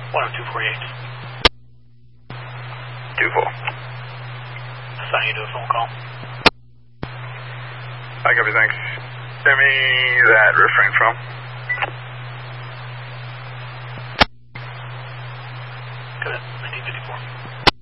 10248. 2-4. Assign you to a phone call. I copy, thanks. Send me that refrain from. Good. 1954.